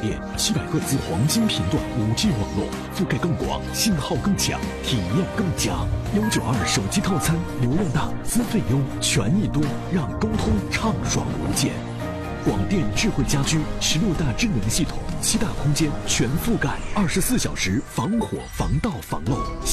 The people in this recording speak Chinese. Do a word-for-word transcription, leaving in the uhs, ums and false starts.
电，七百赫兹黄金频段 五 G 网络，覆盖更广，信号更强，体验更佳。幺九二手机套餐，流量大，资费优，权益多，让沟通畅爽无间。广电智慧家居，十六大智能系统，七大空间全覆盖，二十四小时防火防盗防漏。